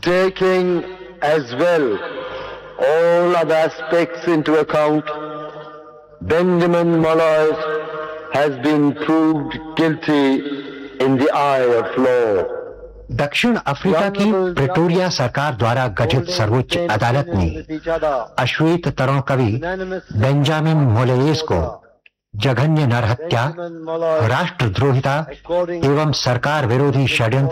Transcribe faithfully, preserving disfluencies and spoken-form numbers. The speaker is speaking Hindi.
Taking as well all other aspects into account, Benjamin Molloy has been proved guilty in the eye of law. दक्षिण अफ्रीका की प्रिटोरिया सरकार द्वारा गठित सर्वोच्च अदालत ने अश्वेत तरुण कवि बेंजामिन मोलेस को जघन्य नरहत्या, राष्ट्रद्रोहिता एवं सरकार विरोधी षड्यंत्र